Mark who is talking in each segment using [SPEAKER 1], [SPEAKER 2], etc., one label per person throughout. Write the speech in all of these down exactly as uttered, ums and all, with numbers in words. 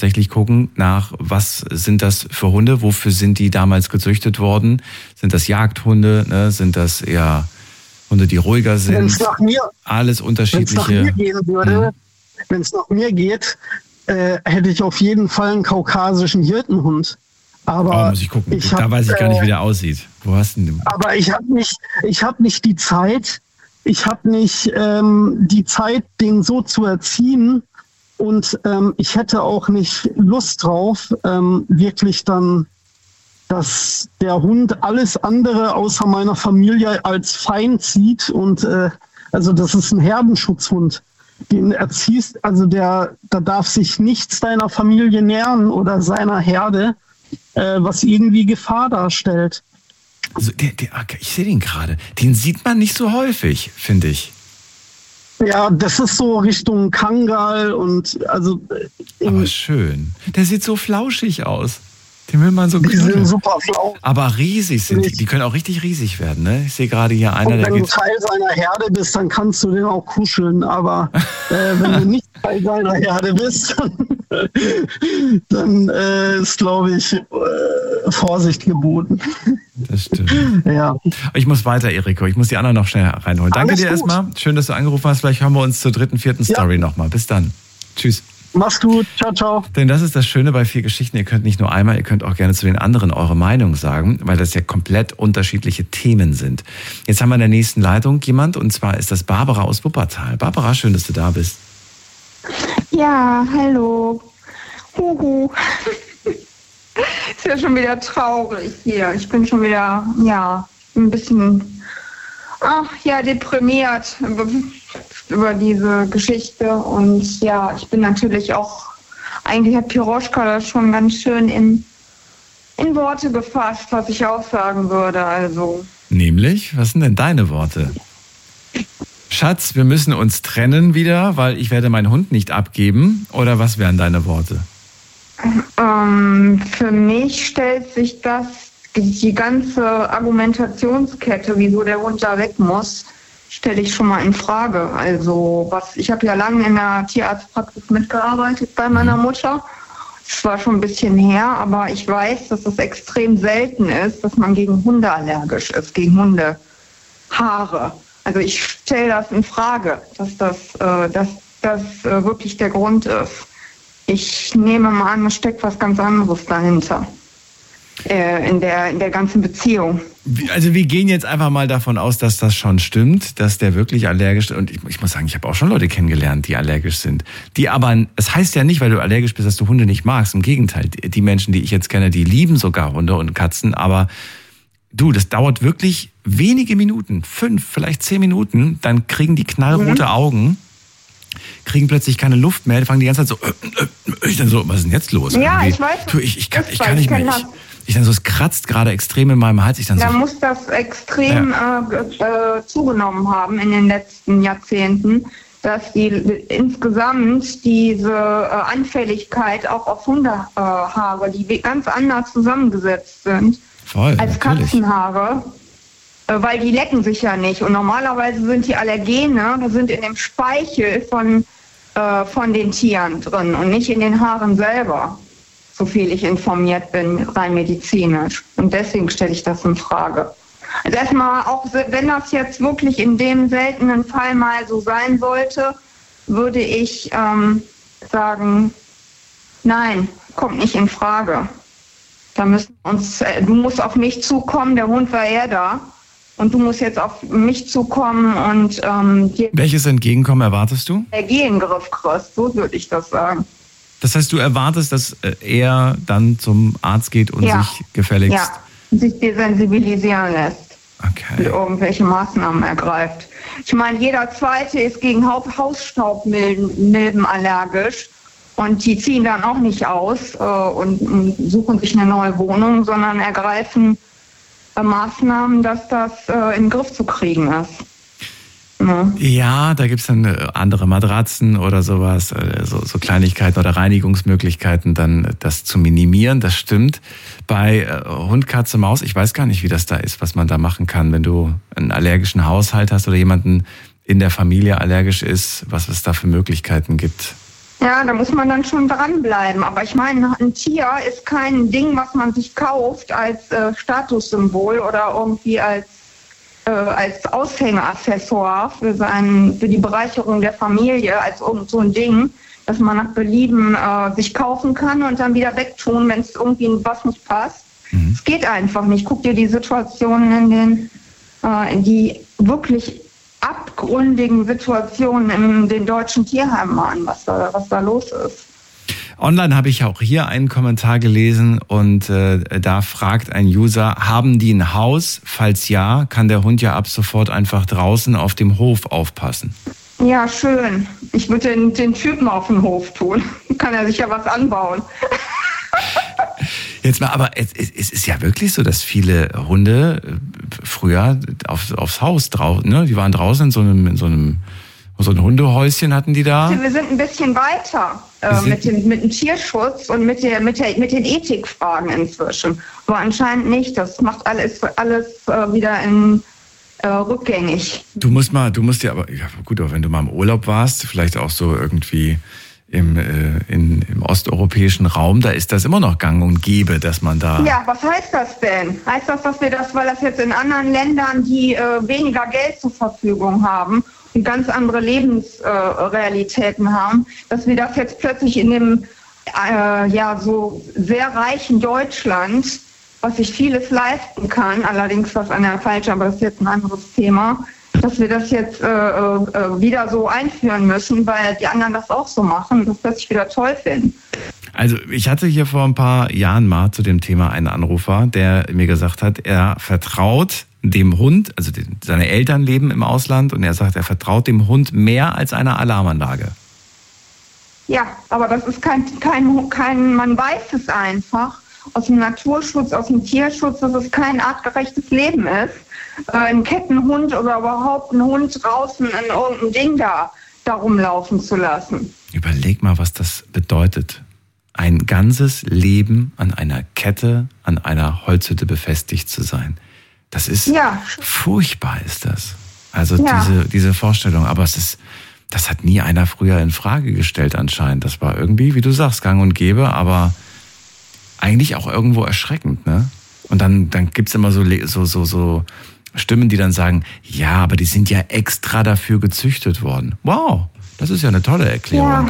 [SPEAKER 1] tatsächlich gucken nach, was sind das für Hunde, wofür sind die damals gezüchtet worden? Sind das Jagdhunde, ne? Sind das eher Hunde, die ruhiger sind?
[SPEAKER 2] Wenn's nach mir,
[SPEAKER 1] alles unterschiedliche.
[SPEAKER 2] Wenn es nach mir gehen würde, hm. wenn es nach mir geht, äh, hätte ich auf jeden Fall einen kaukasischen Hirtenhund. Aber
[SPEAKER 1] oh, muss ich gucken.
[SPEAKER 2] Ich
[SPEAKER 1] da
[SPEAKER 2] hab,
[SPEAKER 1] weiß ich gar nicht,
[SPEAKER 2] äh,
[SPEAKER 1] wie der aussieht. Wo hast du denn?
[SPEAKER 2] Aber ich habe nicht, ich habe nicht die Zeit, ich habe nicht ähm, die Zeit, den so zu erziehen. Und ähm, ich hätte auch nicht Lust drauf, ähm, wirklich dann, dass der Hund alles andere außer meiner Familie als Feind sieht. Und äh, also das ist ein Herdenschutzhund. Den erziehst, also der, da darf sich nichts deiner Familie nähern oder seiner Herde, äh, was irgendwie Gefahr darstellt.
[SPEAKER 1] Also der, der, ich sehe den gerade. Den sieht man nicht so häufig, finde ich.
[SPEAKER 2] Ja, das ist so Richtung Kangal und also.
[SPEAKER 1] Aber schön. Der sieht so flauschig aus. Den will man so
[SPEAKER 2] Die sind super flau.
[SPEAKER 1] Aber riesig sind die. Die können auch richtig riesig werden, ne? Ich sehe gerade hier einer,
[SPEAKER 2] und
[SPEAKER 1] der
[SPEAKER 2] wenn
[SPEAKER 1] geht.
[SPEAKER 2] du Teil seiner Herde bist, dann kannst du den auch kuscheln. Aber äh, wenn du nicht Teil seiner Herde bist, dann, dann äh, ist, glaube ich, äh, Vorsicht geboten.
[SPEAKER 1] Das stimmt.
[SPEAKER 2] Ja.
[SPEAKER 1] Ich muss weiter, Eriko. Ich muss die anderen noch schnell reinholen. Danke
[SPEAKER 2] Alles
[SPEAKER 1] dir
[SPEAKER 2] gut.
[SPEAKER 1] erstmal. Schön, dass du angerufen hast. Vielleicht hören wir uns zur dritten, vierten
[SPEAKER 2] Ja.
[SPEAKER 1] Story nochmal. Bis dann. Tschüss.
[SPEAKER 2] Mach's gut. Ciao, ciao.
[SPEAKER 1] Denn das ist das Schöne bei vier Geschichten. Ihr könnt nicht nur einmal, ihr könnt auch gerne zu den anderen eure Meinung sagen, weil das ja komplett unterschiedliche Themen sind. Jetzt haben wir in der nächsten Leitung jemand, und zwar ist das Barbara aus Wuppertal. Barbara, schön, dass du da bist.
[SPEAKER 3] Ja, hallo. Huhu. Ist ja schon wieder traurig hier. Ich bin schon wieder, ja, ein bisschen, ach ja, deprimiert über, über diese Geschichte. Und ja, ich bin natürlich auch, eigentlich hat Piroschka das schon ganz schön in, in Worte gefasst, was ich aussagen würde. Also.
[SPEAKER 1] Nämlich, was sind denn deine Worte? Schatz, wir müssen uns trennen wieder, weil ich werde meinen Hund nicht abgeben. Oder was wären deine Worte?
[SPEAKER 3] Ähm, für mich stellt sich das, die ganze Argumentationskette, wieso der Hund da weg muss, stelle ich schon mal in Frage. Also was, ich habe ja lange in der Tierarztpraxis mitgearbeitet bei meiner Mutter. Es war schon ein bisschen her, aber ich weiß, dass es extrem selten ist, dass man gegen Hunde allergisch ist, gegen Hundehaare. Also ich stelle das in Frage, dass das, äh, dass das äh, wirklich der Grund ist. Ich nehme mal an, es steckt was ganz anderes dahinter äh, in der, in der ganzen Beziehung.
[SPEAKER 1] Also wir gehen jetzt einfach mal davon aus, dass das schon stimmt, dass der wirklich allergisch ist. Und ich, ich muss sagen, ich habe auch schon Leute kennengelernt, die allergisch sind. Die aber, es heißt ja nicht, weil du allergisch bist, dass du Hunde nicht magst. Im Gegenteil, die Menschen, die ich jetzt kenne, die lieben sogar Hunde und Katzen. Aber du, das dauert wirklich wenige Minuten, fünf, vielleicht zehn Minuten, dann kriegen die knallrote mhm. Augen, kriegen plötzlich keine Luft mehr, die fangen die ganze Zeit so, äh, äh, ich dann so, was ist denn jetzt los?
[SPEAKER 3] Ja,
[SPEAKER 1] Irgendwie,
[SPEAKER 3] ich weiß.
[SPEAKER 1] Du, ich, ich kann, ich kann nicht mehr. Ich, ich dann so, es kratzt gerade extrem in meinem Hals. Ich dann
[SPEAKER 3] da
[SPEAKER 1] so,
[SPEAKER 3] muss das extrem ja. äh, äh, zugenommen haben in den letzten Jahrzehnten, dass die insgesamt diese äh, Anfälligkeit auch auf Hundehaare, äh, die ganz anders zusammengesetzt sind
[SPEAKER 1] voll,
[SPEAKER 3] als
[SPEAKER 1] natürlich.
[SPEAKER 3] Katzenhaare. Weil die lecken sich ja nicht. Und normalerweise sind die Allergene, das sind in dem Speichel von, äh, von den Tieren drin und nicht in den Haaren selber, so viel ich informiert bin, rein medizinisch. Und deswegen stelle ich das in Frage. Also erstmal, auch wenn das jetzt wirklich in dem seltenen Fall mal so sein sollte, würde ich ähm, sagen, nein, kommt nicht in Frage. Da müssen uns, äh, du musst auf mich zukommen, der Hund war eher da. Und du musst jetzt auf mich zukommen und ähm, dir
[SPEAKER 1] welches Entgegenkommen erwartest du?
[SPEAKER 3] Energie in den Griff kriegst, so würde ich das sagen.
[SPEAKER 1] Das heißt, du erwartest, dass er dann zum Arzt geht und
[SPEAKER 3] ja.
[SPEAKER 1] sich gefälligst...
[SPEAKER 3] Ja, sich desensibilisieren lässt.
[SPEAKER 1] Okay.
[SPEAKER 3] Und irgendwelche Maßnahmen ergreift. Ich meine, jeder Zweite ist gegen Hausstaubmilben allergisch. Und die ziehen dann auch nicht aus äh, und, und suchen sich eine neue Wohnung, sondern ergreifen Maßnahmen, dass das äh, in den Griff zu kriegen ist. Ja,
[SPEAKER 1] ja da gibt es dann andere Matratzen oder sowas, so, so Kleinigkeiten oder Reinigungsmöglichkeiten, dann das zu minimieren, das stimmt. Bei äh, Hund, Katze, Maus, ich weiß gar nicht, wie das da ist, was man da machen kann, wenn du einen allergischen Haushalt hast oder jemanden in der Familie allergisch ist, was es da für Möglichkeiten gibt.
[SPEAKER 3] Ja, da muss man dann schon dranbleiben. Aber ich meine, ein Tier ist kein Ding, was man sich kauft als äh, Statussymbol oder irgendwie als, äh, als Aushängeaccessoire für, seinen, für die Bereicherung der Familie, als irgend so ein Ding, das man nach Belieben äh, sich kaufen kann und dann wieder wegtun, wenn es irgendwie was nicht passt. Es mhm. geht einfach nicht. Guck dir die Situationen in den, äh, in die wirklich abgründigen Situationen in den deutschen Tierheimen an, was da, was da los ist.
[SPEAKER 1] Online habe ich auch hier einen Kommentar gelesen und äh, da fragt ein User, haben die ein Haus? Falls ja, kann der Hund ja ab sofort einfach draußen auf dem Hof aufpassen.
[SPEAKER 3] Ja, schön. Ich würde den, den Typen auf den Hof tun. Kann er sich ja was anbauen.
[SPEAKER 1] Jetzt mal, aber es, es ist ja wirklich so, dass viele Hunde früher auf, aufs Haus draußen, ne? Die waren draußen in so einem, in so einem, so ein Hundehäuschen hatten die da.
[SPEAKER 3] Wir sind ein bisschen weiter äh, mit dem, mit dem Tierschutz und mit der, mit der, mit den Ethikfragen inzwischen. Aber anscheinend nicht. Das macht alles, alles äh, wieder in, äh, rückgängig.
[SPEAKER 1] Du musst mal, du musst ja aber, ja gut, aber wenn du mal im Urlaub warst, vielleicht auch so irgendwie Im, äh, in, im osteuropäischen Raum, da ist das immer noch gang und gäbe, dass man da...
[SPEAKER 3] Ja, was heißt das denn? Heißt das, dass wir das, weil das jetzt in anderen Ländern, die äh, weniger Geld zur Verfügung haben und ganz andere Lebensrealitäten äh, haben, dass wir das jetzt plötzlich in dem äh, ja so sehr reichen Deutschland, was sich vieles leisten kann, allerdings was an der falschen, aber das ist jetzt ein anderes Thema, dass wir das jetzt äh, äh, wieder so einführen müssen, weil die anderen das auch so machen und das plötzlich wieder toll finden.
[SPEAKER 1] Also ich hatte hier vor ein paar Jahren mal zu dem Thema einen Anrufer, der mir gesagt hat, er vertraut dem Hund, also die, seine Eltern leben im Ausland und er sagt, er vertraut dem Hund mehr als einer Alarmanlage.
[SPEAKER 3] Ja, aber das ist kein, kein, kein, man weiß es einfach aus dem Naturschutz, aus dem Tierschutz, dass es kein artgerechtes Leben ist. Ein Kettenhund oder überhaupt einen Hund draußen in irgendein Ding da, da rumlaufen zu lassen.
[SPEAKER 1] Überleg mal, was das bedeutet. Ein ganzes Leben an einer Kette, an einer Holzhütte befestigt zu sein. Das ist
[SPEAKER 3] ja
[SPEAKER 1] furchtbar, ist das. Also
[SPEAKER 3] ja.
[SPEAKER 1] diese, diese Vorstellung. Aber es ist, das hat nie einer früher in Frage gestellt anscheinend. Das war irgendwie, wie du sagst, gang und gäbe, aber eigentlich auch irgendwo erschreckend, ne? Und dann, dann gibt's immer so, so, so, so Stimmen, die dann sagen, ja, aber die sind ja extra dafür gezüchtet worden. Wow, das ist ja eine tolle Erklärung.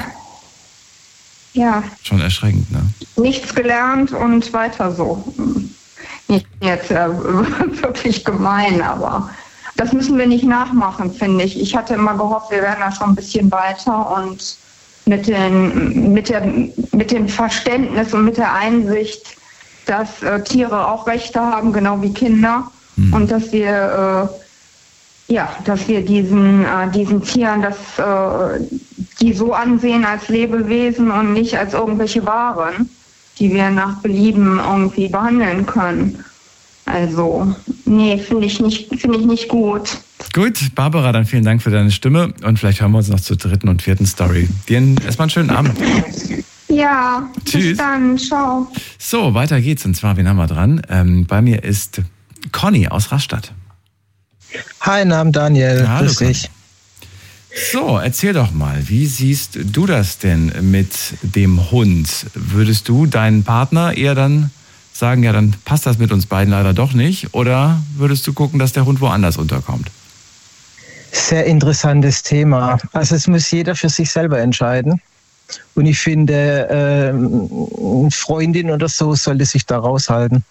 [SPEAKER 3] Ja. ja.
[SPEAKER 1] Schon erschreckend, ne?
[SPEAKER 3] Nichts gelernt und weiter so. Nicht jetzt äh, wirklich gemein, aber das müssen wir nicht nachmachen, finde ich. Ich hatte immer gehofft, wir wären da schon ein bisschen weiter und mit, den, mit, der, mit dem Verständnis und mit der Einsicht, dass äh, Tiere auch Rechte haben, genau wie Kinder. Mhm. Und dass wir, äh, ja, dass wir diesen, äh, diesen Tieren, das, äh, die so ansehen als Lebewesen und nicht als irgendwelche Waren, die wir nach Belieben irgendwie behandeln können. Also, nee, finde ich nicht, finde ich nicht gut.
[SPEAKER 1] Gut, Barbara, dann vielen Dank für deine Stimme und vielleicht hören wir uns noch zur dritten und vierten Story. Dir erstmal einen schönen Abend.
[SPEAKER 3] Ja,
[SPEAKER 1] tschüss.
[SPEAKER 3] Bis dann, ciao.
[SPEAKER 1] So, weiter geht's und zwar, wen haben wir dran? Ähm, bei mir ist Conny aus Rastatt.
[SPEAKER 4] Hi, Namen Daniel,
[SPEAKER 1] ja,
[SPEAKER 4] grüß dich.
[SPEAKER 1] So, erzähl doch mal, wie siehst du das denn mit dem Hund? Würdest du deinen Partner eher dann sagen, ja, dann passt das mit uns beiden leider doch nicht? Oder würdest du gucken, dass der Hund woanders unterkommt?
[SPEAKER 4] Sehr interessantes Thema. Also es muss jeder für sich selber entscheiden. Und ich finde, äh, eine Freundin oder so sollte sich da raushalten.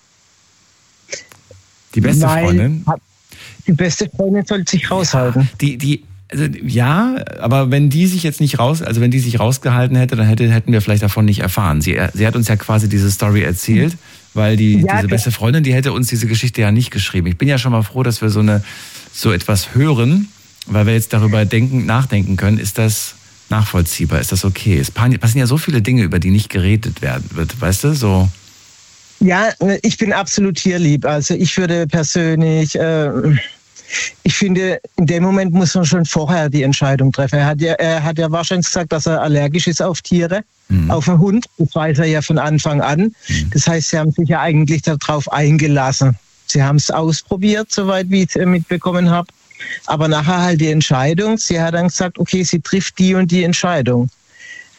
[SPEAKER 1] Die beste
[SPEAKER 4] Weil,
[SPEAKER 1] Freundin?
[SPEAKER 4] Die beste Freundin sollte sich raushalten.
[SPEAKER 1] Die, die, also, ja, aber wenn die sich jetzt nicht raus, also wenn die sich rausgehalten hätte, dann hätte, hätten wir vielleicht davon nicht erfahren. Sie, sie hat uns ja quasi diese Story erzählt, weil die,
[SPEAKER 4] ja,
[SPEAKER 1] diese beste Freundin, die hätte uns diese Geschichte ja nicht geschrieben. Ich bin ja schon mal froh, dass wir so eine, so etwas hören, weil wir jetzt darüber denken, nachdenken können, ist das nachvollziehbar, ist das okay? Es passieren ja so viele Dinge, über die nicht geredet werden wird, weißt du, so.
[SPEAKER 4] Ja, ich bin absolut tierlieb. Also ich würde persönlich, äh, ich finde, in dem Moment muss man schon vorher die Entscheidung treffen. Er hat ja, er hat ja wahrscheinlich gesagt, dass er allergisch ist auf Tiere, mhm. auf einen Hund. Das weiß er ja von Anfang an. Mhm. Das heißt, sie haben sich ja eigentlich darauf eingelassen. Sie haben es ausprobiert, soweit wie ich es mitbekommen habe. Aber nachher halt die Entscheidung. Sie hat dann gesagt, okay, sie trifft die und die Entscheidung.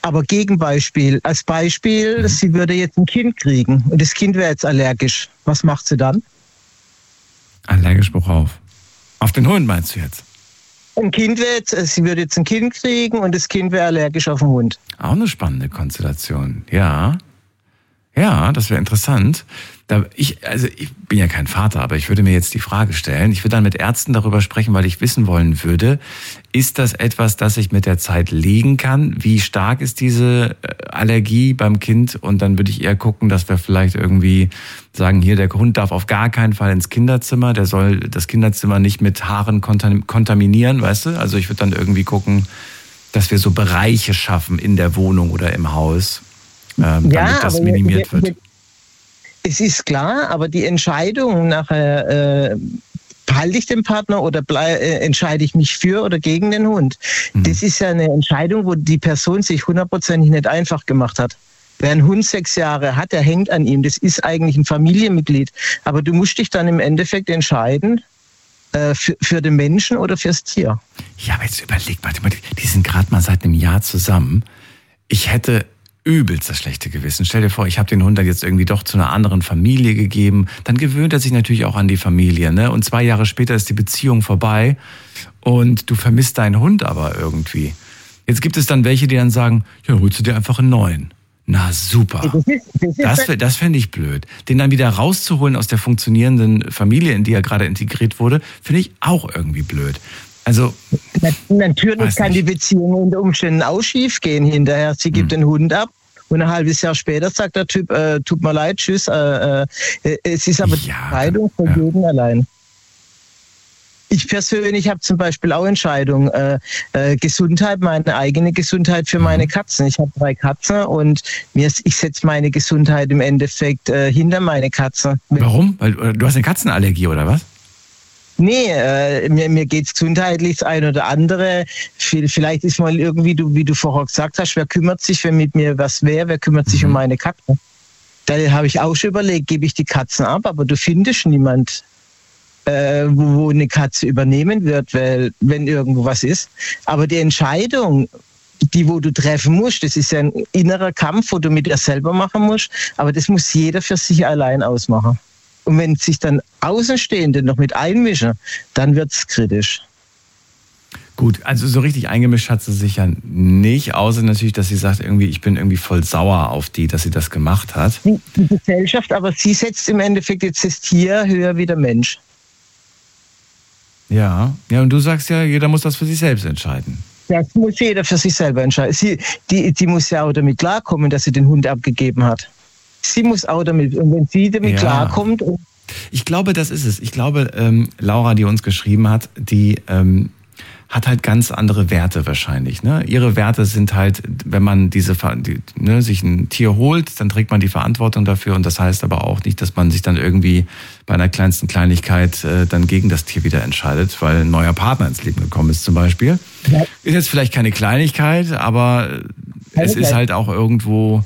[SPEAKER 4] Aber Gegenbeispiel, als Beispiel, sie würde jetzt ein Kind kriegen und das Kind wäre jetzt allergisch. Was macht sie dann?
[SPEAKER 1] Allergisch worauf? Auf den Hund meinst du jetzt?
[SPEAKER 4] Ein Kind wäre jetzt, sie würde jetzt ein Kind kriegen und das Kind wäre allergisch auf den Hund.
[SPEAKER 1] Auch eine spannende Konstellation, ja. Ja, das wäre interessant. Da ich, also ich bin ja kein Vater, aber ich würde mir jetzt die Frage stellen, ich würde dann mit Ärzten darüber sprechen, weil ich wissen wollen würde, ist das etwas, das sich mit der Zeit legen kann? Wie stark ist diese Allergie beim Kind? Und dann würde ich eher gucken, dass wir vielleicht irgendwie sagen, hier, der Hund darf auf gar keinen Fall ins Kinderzimmer, der soll das Kinderzimmer nicht mit Haaren kontaminieren, weißt du? Also ich würde dann irgendwie gucken, dass wir so Bereiche schaffen in der Wohnung oder im Haus, ähm,
[SPEAKER 4] ja,
[SPEAKER 1] damit das minimiert
[SPEAKER 4] wir, wir,
[SPEAKER 1] wird.
[SPEAKER 4] Es ist klar, aber die Entscheidung nachher, äh, behalte ich den Partner oder blei- äh, entscheide ich mich für oder gegen den Hund, mhm. das ist ja eine Entscheidung, wo die Person sich hundertprozentig nicht einfach gemacht hat. Wer einen Hund sechs Jahre hat, der hängt an ihm, das ist eigentlich ein Familienmitglied. Aber du musst dich dann im Endeffekt entscheiden, äh, für, für den Menschen oder fürs Tier.
[SPEAKER 1] Ja, aber jetzt überleg mal, die sind gerade mal seit einem Jahr zusammen. Ich hätte übelst das schlechte Gewissen. Stell dir vor, ich habe den Hund dann jetzt irgendwie doch zu einer anderen Familie gegeben. Dann gewöhnt er sich natürlich auch an die Familie, ne? Und zwei Jahre später ist die Beziehung vorbei und du vermisst deinen Hund aber irgendwie. Jetzt gibt es dann welche, die dann sagen, ja, holst du dir einfach einen neuen. Na super. Das, das fände ich blöd. Den dann wieder rauszuholen aus der funktionierenden Familie, in die er gerade integriert wurde, finde ich auch irgendwie blöd. Also
[SPEAKER 4] natürlich kann die Beziehung unter Umständen auch schief gehen hinterher. Sie gibt hm. den Hund ab und ein halbes Jahr später sagt der Typ, äh, tut mir leid, tschüss. Äh, äh, es ist aber ja, die Entscheidung von ja. jedem allein. Ich persönlich habe zum Beispiel auch Entscheidungen, äh, äh, Gesundheit, meine eigene Gesundheit für meine Katzen. Ich habe drei Katzen und mir, ich setze meine Gesundheit im Endeffekt äh, hinter meine Katzen.
[SPEAKER 1] Warum? Weil du hast eine Katzenallergie oder was?
[SPEAKER 4] Nee, äh, mir, mir geht's gesundheitlich das eine oder andere. Vielleicht ist mal irgendwie, du, wie du vorher gesagt hast, wer kümmert sich, wenn mit mir was wäre, wer kümmert sich mhm. um meine Katzen? Da habe ich auch schon überlegt, gebe ich die Katzen ab, aber du findest niemand, äh, wo, wo eine Katze übernehmen wird, weil, wenn irgendwo was ist. Aber die Entscheidung, die wo du treffen musst, das ist ja ein innerer Kampf, wo du mit dir selber machen musst, aber das muss jeder für sich allein ausmachen. Und wenn sich dann Außenstehende noch mit einmischen, dann wird es kritisch.
[SPEAKER 1] Gut, also so richtig eingemischt hat sie sich ja nicht, außer natürlich, dass sie sagt, irgendwie, ich bin irgendwie voll sauer auf die, dass sie das gemacht hat.
[SPEAKER 4] Die, die Gesellschaft, aber sie setzt im Endeffekt jetzt das Tier höher wie der Mensch.
[SPEAKER 1] Ja, ja, und du sagst ja, jeder muss das für sich selbst entscheiden.
[SPEAKER 4] Das muss jeder für sich selber entscheiden. Sie, die, die muss ja auch damit klarkommen, dass sie den Hund abgegeben hat. Sie muss auch damit, und wenn sie damit ja. klarkommt. Und
[SPEAKER 1] ich glaube, das ist es. Ich glaube, ähm, Laura, die uns geschrieben hat, die ähm, hat halt ganz andere Werte wahrscheinlich. Ne? Ihre Werte sind halt, wenn man diese, die, ne, sich ein Tier holt, dann trägt man die Verantwortung dafür. Und das heißt aber auch nicht, dass man sich dann irgendwie bei einer kleinsten Kleinigkeit äh, dann gegen das Tier wieder entscheidet, weil ein neuer Partner ins Leben gekommen ist zum Beispiel. Ja. Ist jetzt vielleicht keine Kleinigkeit, aber keine es ist halt auch irgendwo...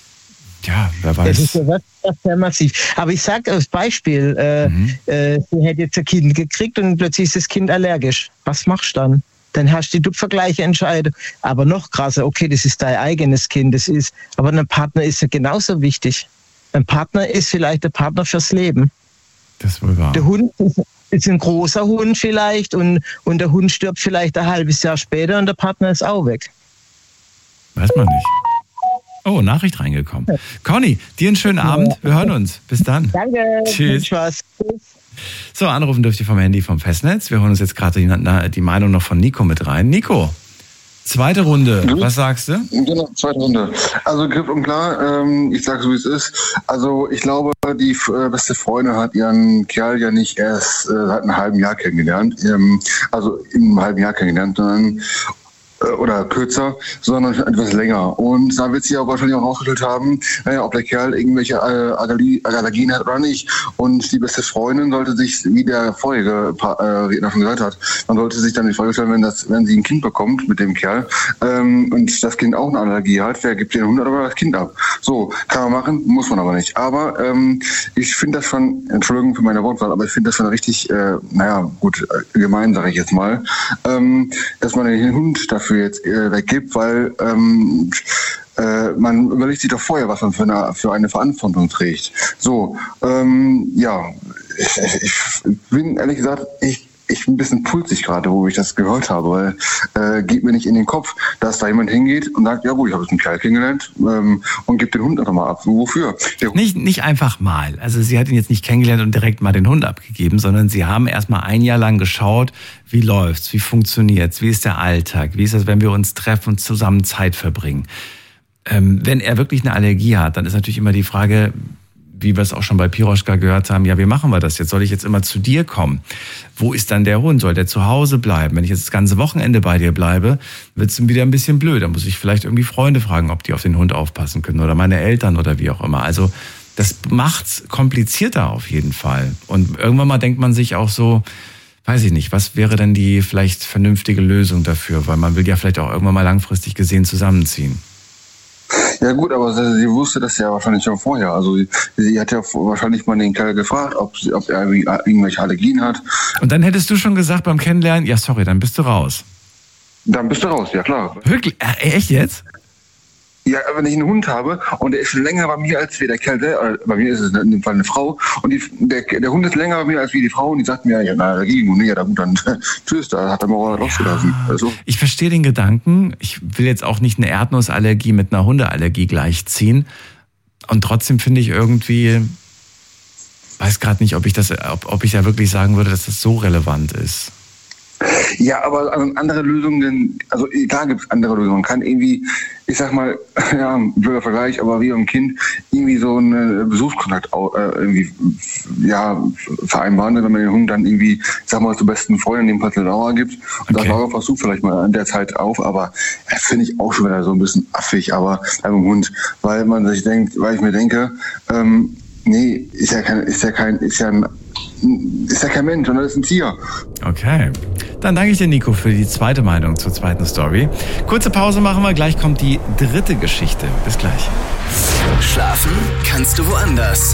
[SPEAKER 1] Ja, wer weiß.
[SPEAKER 4] Das ist ja was, was sehr massiv. Aber ich sage als Beispiel, äh, mhm. äh, sie hätte jetzt ein Kind gekriegt und plötzlich ist das Kind allergisch. Was machst du dann? Dann hast du die gleiche Entscheidung. Aber noch krasser, okay, das ist dein eigenes Kind, das ist, aber ein Partner ist ja genauso wichtig. Ein Partner ist vielleicht der Partner fürs Leben.
[SPEAKER 1] Das ist wohl wahr.
[SPEAKER 4] Der Hund ist, ist ein großer Hund vielleicht und, und der Hund stirbt vielleicht ein halbes Jahr später und der Partner ist auch weg.
[SPEAKER 1] Weiß man nicht. Oh, Nachricht reingekommen. Conny, dir einen schönen Abend. Wir hören uns. Bis dann.
[SPEAKER 4] Danke.
[SPEAKER 1] Tschüss.
[SPEAKER 4] Spaß.
[SPEAKER 1] So, anrufen dürft ihr vom Handy vom Festnetz. Wir holen uns jetzt gerade die, die Meinung noch von Nico mit rein. Nico, zweite Runde. Was sagst du?
[SPEAKER 5] Genau, zweite Runde. Also klipp und klar, ähm, ich sage so, wie es ist. Also ich glaube, die äh, beste Freundin hat ihren Kerl ja nicht erst äh, seit einem halben Jahr kennengelernt. Ähm, also im halben Jahr kennengelernt, sondern oder kürzer, sondern etwas länger. Und da wird sie ja wahrscheinlich auch rausgestellt haben, naja, ob der Kerl irgendwelche äh, Allergien hat oder nicht. Und die beste Freundin sollte sich, wie der vorige äh, Redner schon gesagt hat, man sollte sich dann die Frage stellen, wenn, das, wenn sie ein Kind bekommt mit dem Kerl ähm, und das Kind auch eine Allergie hat, wer gibt den Hund oder das Kind ab? So, kann man machen, muss man aber nicht. Aber ähm, ich finde das schon, Entschuldigung für meine Wortwahl, aber ich finde das schon richtig, äh, naja, gut, äh, gemein, sage ich jetzt mal, ähm, dass man den Hund dafür dafür jetzt äh, weggibt, weil ähm, äh, man überlegt sich doch vorher, was man für eine, für eine Verantwortung trägt. So, ähm, ja, ich, ich bin ehrlich gesagt, ich Ich bin ein bisschen pulsig gerade, wo ich das gehört habe, weil äh, geht mir nicht in den Kopf, dass da jemand hingeht und sagt, ja gut, ich habe jetzt einen Kerl kennengelernt ähm, und gibt den Hund einfach mal ab. Wofür?
[SPEAKER 1] Nicht, nicht einfach mal. Also sie hat ihn jetzt nicht kennengelernt und direkt mal den Hund abgegeben, sondern sie haben erst mal ein Jahr lang geschaut, wie läuft's, wie funktioniert's, wie ist der Alltag, wie ist das, wenn wir uns treffen und zusammen Zeit verbringen. Ähm, wenn er wirklich eine Allergie hat, dann ist natürlich immer die Frage, wie wir es auch schon bei Piroschka gehört haben, ja, wie machen wir das jetzt? Soll ich jetzt immer zu dir kommen? Wo ist dann der Hund? Soll der zu Hause bleiben? Wenn ich jetzt das ganze Wochenende bei dir bleibe, wird es wieder ein bisschen blöd. Dann muss ich vielleicht irgendwie Freunde fragen, ob die auf den Hund aufpassen können oder meine Eltern oder wie auch immer. Also das macht's komplizierter auf jeden Fall. Und irgendwann mal denkt man sich auch so, weiß ich nicht, was wäre denn die vielleicht vernünftige Lösung dafür? Weil man will ja vielleicht auch irgendwann mal langfristig gesehen zusammenziehen.
[SPEAKER 5] Ja gut, aber sie, sie wusste das ja wahrscheinlich schon vorher. Also sie, sie hat ja wahrscheinlich mal den Kerl gefragt, ob, sie, ob er irgendwelche Allergien hat.
[SPEAKER 1] Und dann hättest du schon gesagt beim Kennenlernen, ja sorry, dann bist du raus.
[SPEAKER 5] Dann bist du raus, ja klar.
[SPEAKER 1] Wirklich? Äh, echt jetzt?
[SPEAKER 5] Ja, wenn ich einen Hund habe und der ist länger bei mir als wie der Kerl, oder bei mir ist es in dem Fall eine Frau, und die, der, der Hund ist länger bei mir als wie die Frau und die sagt mir, ja, na, dagegen, und nee, ja, gut, dann tschüss, da hat er mal rausgelassen.
[SPEAKER 1] Ja,
[SPEAKER 5] also.
[SPEAKER 1] Ich verstehe den Gedanken. Ich will jetzt auch nicht eine Erdnussallergie mit einer Hundeallergie gleichziehen. Und trotzdem finde ich irgendwie, weiß gerade nicht, ob ich das, ob, ob ich da wirklich sagen würde, dass das so relevant ist.
[SPEAKER 5] Ja, aber also andere Lösungen, also klar gibt es andere Lösungen. Man kann irgendwie, ich sag mal, ja, ein blöder Vergleich, aber wie ein Kind irgendwie so einen Besuchskontakt äh, irgendwie, ja, vereinbaren, wenn man den Hund dann irgendwie, ich sag mal, zur besten Freundin dem Patel Laura gibt. Und okay. Das Laura versucht vielleicht mal an der Zeit auf, aber das finde ich auch schon wieder so ein bisschen affig, aber beim Hund, weil man sich denkt, weil ich mir denke, ähm, nee, ist ja kein, ist ja kein, ist ja ein Ist ja kein Mensch, sondern ist ein Tier.
[SPEAKER 1] Okay. Dann danke ich dir, Nico, für die zweite Meinung zur zweiten Story. Kurze Pause machen wir, gleich kommt die dritte Geschichte. Bis gleich.
[SPEAKER 6] Schlafen kannst du woanders.